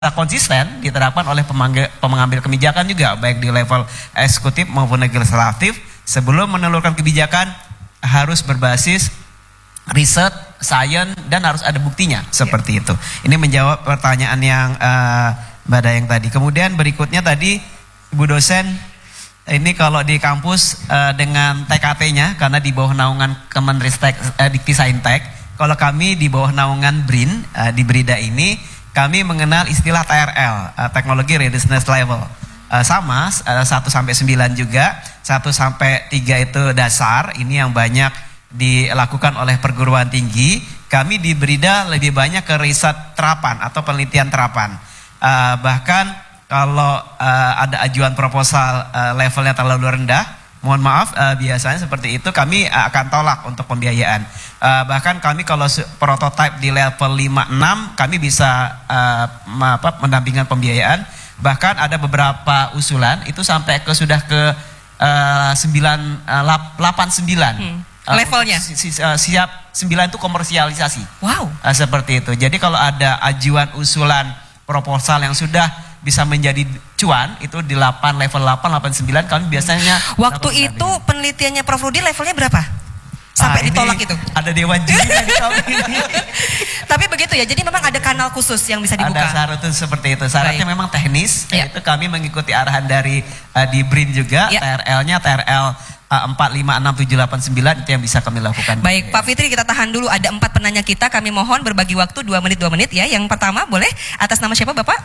konsisten diterapkan oleh pengambil kebijakan juga, baik di level eksekutif maupun legislatif. Sebelum menelurkan kebijakan harus berbasis riset, sains, dan harus ada buktinya, seperti itu. Ini menjawab pertanyaan yang Mbak Dayang tadi. Kemudian berikutnya tadi Bu dosen, ini kalau di kampus dengan TKT-nya karena di bawah naungan Kemenristek Dikti Saintek. Kalau kami di bawah naungan BRIN di Brida ini, kami mengenal istilah TRL, Teknologi Readiness Level. Sama 1 sampai 9 juga, 1 sampai 3 itu dasar, ini yang banyak dilakukan oleh perguruan tinggi. Kami di Brida lebih banyak ke riset terapan atau penelitian terapan. Bahkan kalau ada ajuan proposal levelnya terlalu rendah, mohon maaf, biasanya seperti itu kami akan tolak untuk pembiayaan. Bahkan kami kalau prototipe di level 5-6 kami bisa mendampingkan pembiayaan. Bahkan ada beberapa usulan itu sampai sudah ke 89 levelnya. Siap 9 itu komersialisasi. Wow. Seperti itu. Jadi kalau ada ajuan usulan proposal yang sudah bisa menjadi cuan itu di level 8, 9 kami biasanya. Waktu itu penelitiannya Prof Rudi levelnya berapa? Sampai ditolak itu? Ada dewan juri di kami ini. Tapi begitu ya, jadi memang ada kanal khusus yang bisa dibuka. Ada syarat seperti itu. Syaratnya memang teknis, yaitu kami mengikuti arahan dari di BRIN juga, TRL-nya TRL 4, 5, 6, 7, 8, 9 itu yang bisa kami lakukan. Baik, Pak Fitri, kita tahan dulu. Ada 4 penanya kita, kami mohon berbagi waktu 2 menit ya. Yang pertama boleh atas nama siapa Bapak?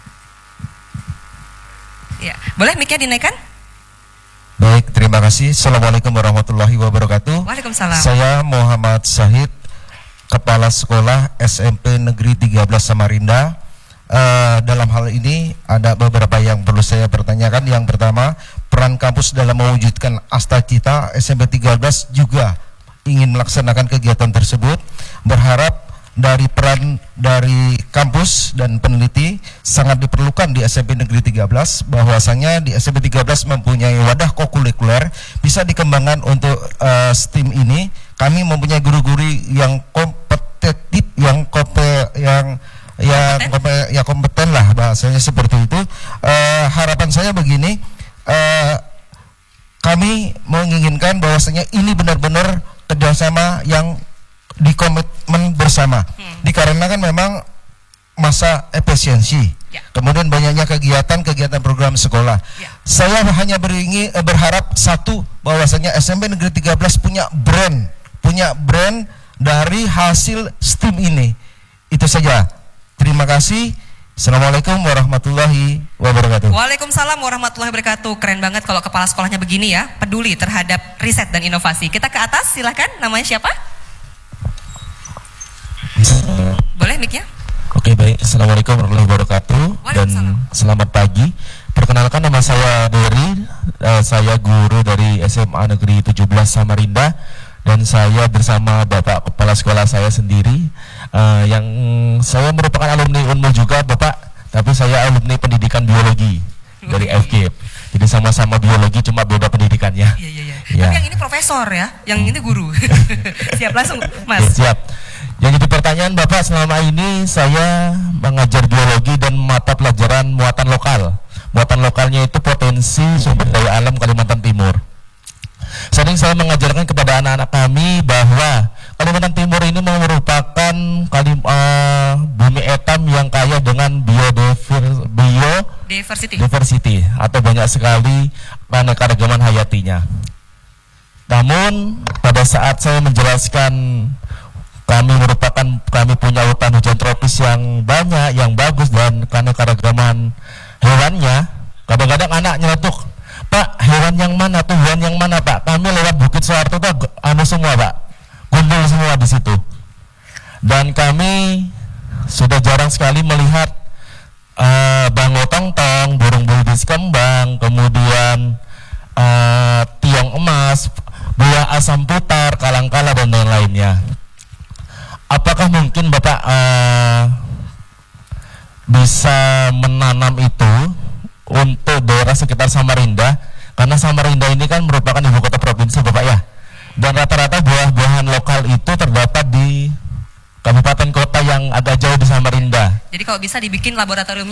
Ya, boleh mic-nya dinaikkan? Baik, terima kasih. Assalamualaikum warahmatullahi wabarakatuh. Waalaikumsalam. Saya Muhammad Syahid, Kepala Sekolah SMP Negeri 13 Samarinda. Dalam hal ini ada beberapa yang perlu saya pertanyakan. Yang pertama, peran kampus dalam mewujudkan Asta Cita SMP 13 juga ingin melaksanakan kegiatan tersebut. Berharap dari peran dari kampus dan peneliti sangat diperlukan di SMP Negeri 13, bahwasanya di SMP 13 mempunyai wadah kokurikuler bisa dikembangkan untuk STEAM ini. Kami mempunyai guru-guru yang kompetitif, yang kompeten lah bahasanya seperti itu. Harapan saya begini, kami menginginkan bahwasanya ini benar-benar kerjasama yang di komitmen bersama, dikarenakan memang masa efisiensi, kemudian banyaknya kegiatan program sekolah. Saya hanya berharap satu, bahwasanya SMP Negeri 13 punya brand dari hasil STEAM ini. Itu saja. Terima kasih. Assalamualaikum warahmatullahi wabarakatuh. Waalaikumsalam warahmatullahi wabarakatuh. Keren banget kalau kepala sekolahnya begini ya, peduli terhadap riset dan inovasi. Kita ke atas, silahkan. Namanya siapa? Boleh mic-nya? Oke, baik. Assalamualaikum warahmatullahi wabarakatuh dan selamat pagi. Perkenalkan, nama saya Dery. Saya guru dari SMA Negeri 17 Samarinda dan saya bersama Bapak Kepala Sekolah saya sendiri, yang saya merupakan alumni Unmul juga Bapak, tapi saya alumni pendidikan biologi dari FKIP. Jadi sama-sama biologi, cuma beda pendidikannya. Iya. Tapi yang ini profesor ya, yang ini guru. Siap langsung, Mas. Siap. Yang jadi pertanyaan Bapak, selama ini saya mengajar biologi dan mata pelajaran muatan lokal. Muatan lokalnya itu potensi sumber daya alam Kalimantan Timur. Sering saya mengajarkan kepada anak-anak kami bahwa Kalimantan Timur ini merupakan bumi etam yang kaya dengan biodiversity atau banyak sekali keanekaragaman hayatinya. Namun pada saat saya menjelaskan kami punya hutan hujan tropis yang banyak, yang bagus dan keanekaragaman hewannya, kadang-kadang anak nyeletuk, Pak, hewan yang mana, tumbuhan yang mana Pak? Kami lewat Bukit Soeharto tuh semua Pak, gundul semua di situ. Dan kami sudah jarang sekali melihat bango tongtong, burung bulbis kembang, kemudian tiong emas, buah asam putar, kalangkala dan lain-lainnya. Apakah mungkin Bapak bisa menanam itu untuk daerah sekitar Samarinda? Karena Samarinda ini kan merupakan ibu kota provinsi Bapak ya. Dan rata-rata buah-buahan lokal itu terdapat di kabupaten kota yang agak jauh di Samarinda. Jadi kalau bisa dibikin laboratoriumnya